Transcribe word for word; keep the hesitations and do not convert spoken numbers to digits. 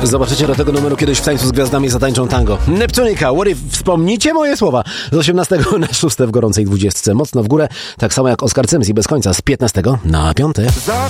Zobaczycie do tego numeru kiedyś w Tańcu z Gwiazdami zatańczą tango. Neptunika, what if, wspomnijcie moje słowa. Z osiemnastego na szóste w gorącej dwudziestce. Mocno w górę, tak samo jak Oskar Cymz i Bez końca z piętnastego na piąte.